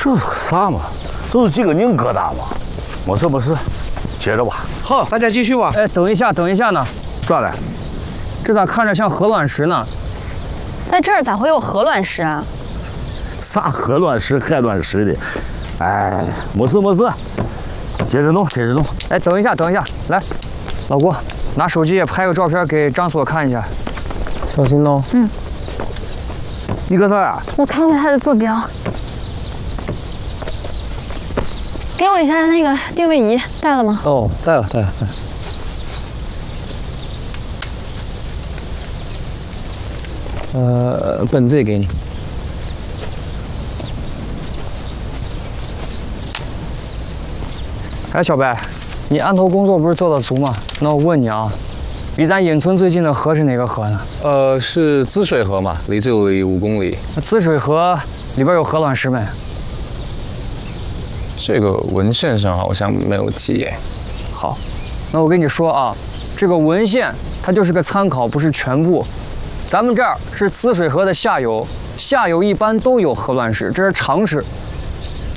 这啥嘛？都是几个人疙瘩嘛。没事没事，接着吧。 好，大家继续吧。 哎，等一下，等一下呢。 咋了？ 这咋看着像鹅卵石呢？ 在这儿咋会有鹅卵石啊？ 啥鹅卵石、海卵石的？哎，没事没事，接着弄，接着弄。 哎，等一下，等一下，来，老郭，拿手机也拍个照片给张所看一下。小心喽。 嗯。 你干啥呀？ 我看看他的坐标。给我一下那个定位仪，带了吗？ 哦，带了，带了。本子也给你。哎，小白，你案头工作不是做得足吗？那我问你啊，离咱隐村最近的河是哪个河呢？ 是滋水河嘛，离这里5公里。 那滋水河里边有鹅卵石没？ 这个文献上好像没有记诶。 好，那我跟你说啊，这个文献它就是个参考，不是全部。咱们这儿是滋水河的下游，下游一般都有鹅卵石，这是常识。